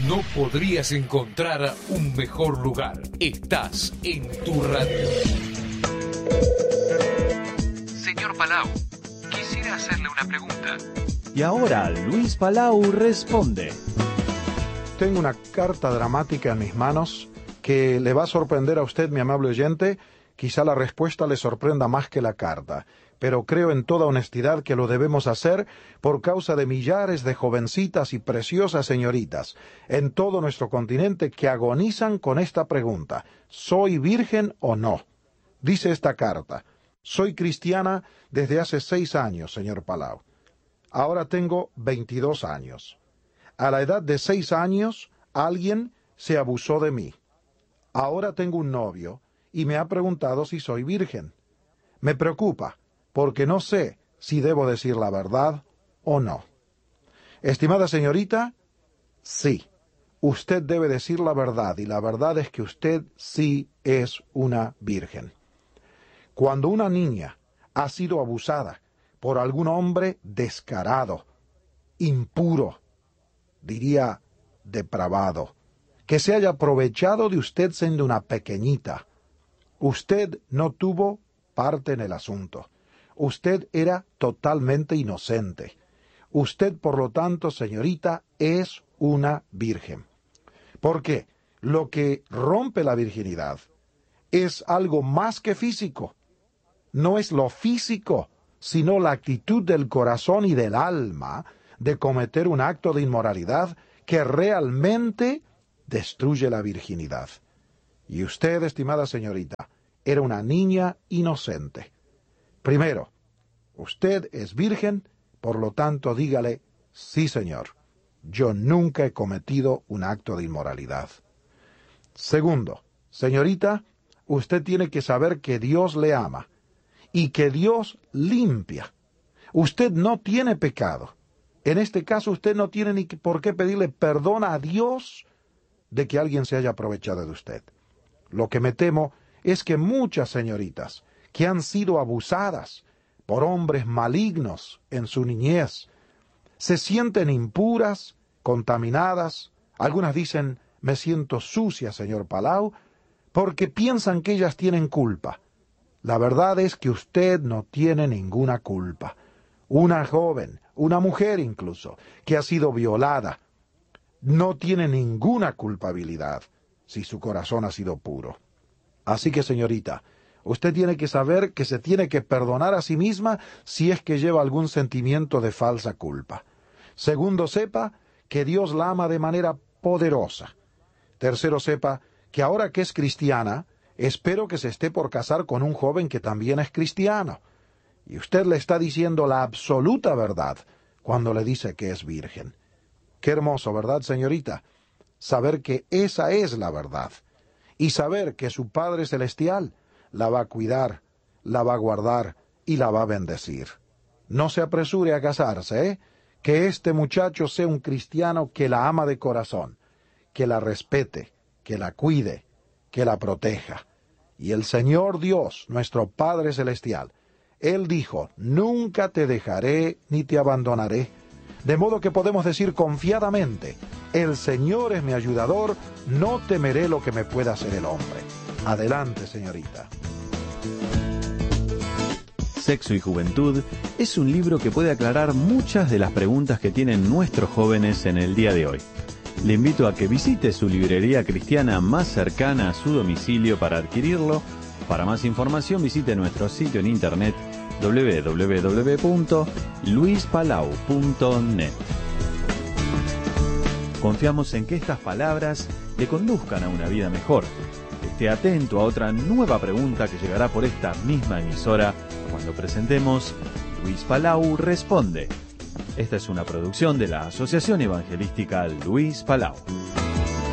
No podrías encontrar un mejor lugar. Estás en tu radio. Señor Palau, quisiera hacerle una pregunta. Y ahora Luis Palau responde. Tengo una carta dramática en mis manos que le va a sorprender a usted, mi amable oyente. Quizá la respuesta le sorprenda más que la carta, pero creo en toda honestidad que lo debemos hacer por causa de millares de jovencitas y preciosas señoritas en todo nuestro continente que agonizan con esta pregunta: ¿soy virgen o no? Dice esta carta: soy cristiana desde hace 6 años, señor Palau. Ahora tengo 22 años. A la edad de 6 años, alguien se abusó de mí. Ahora tengo un novio y me ha preguntado si soy virgen. Me preocupa, porque no sé si debo decir la verdad o no. Estimada señorita, sí, usted debe decir la verdad, y la verdad es que usted sí es una virgen. Cuando una niña ha sido abusada por algún hombre descarado, impuro, diría depravado, que se haya aprovechado de usted siendo una pequeñita, usted no tuvo parte en el asunto. Usted era totalmente inocente. Usted, por lo tanto, señorita, es una virgen. Porque lo que rompe la virginidad es algo más que físico. No es lo físico, sino la actitud del corazón y del alma de cometer un acto de inmoralidad que realmente destruye la virginidad. Y usted, estimada señorita, era una niña inocente. Primero, usted es virgen, por lo tanto dígale: sí, señor, yo nunca he cometido un acto de inmoralidad. Segundo, señorita, usted tiene que saber que Dios le ama y que Dios limpia. Usted no tiene pecado. En este caso usted no tiene ni por qué pedirle perdón a Dios de que alguien se haya aprovechado de usted. Lo que me temo es que muchas señoritas que han sido abusadas por hombres malignos en su niñez se sienten impuras, contaminadas. Algunas dicen: me siento sucia, señor Palau, porque piensan que ellas tienen culpa. La verdad es que usted no tiene ninguna culpa. Una joven, una mujer incluso, que ha sido violada, no tiene ninguna culpabilidad si su corazón ha sido puro. Así que, señorita, usted tiene que saber que se tiene que perdonar a sí misma si es que lleva algún sentimiento de falsa culpa. Segundo, sepa que Dios la ama de manera poderosa. Tercero, sepa que ahora que es cristiana, espero que se esté por casar con un joven que también es cristiano. Y usted le está diciendo la absoluta verdad cuando le dice que es virgen. Qué hermoso, ¿verdad, señorita? Saber que esa es la verdad. Y saber que su Padre Celestial la va a cuidar, la va a guardar y la va a bendecir. No se apresure a casarse, ¿eh? Que este muchacho sea un cristiano que la ama de corazón, que la respete, que la cuide, que la proteja. Y el Señor Dios, nuestro Padre Celestial, Él dijo: nunca te dejaré ni te abandonaré. De modo que podemos decir confiadamente: el Señor es mi ayudador, no temeré lo que me pueda hacer el hombre. Adelante, señorita. Sexo y Juventud es un libro que puede aclarar muchas de las preguntas que tienen nuestros jóvenes en el día de hoy. Le invito a que visite su librería cristiana más cercana a su domicilio para adquirirlo. Para más información visite nuestro sitio en internet www.luispalau.net. Confiamos en que estas palabras le conduzcan a una vida mejor. Esté atento a otra nueva pregunta que llegará por esta misma emisora cuando presentemos Luis Palau Responde. Esta es una producción de la Asociación Evangelística Luis Palau.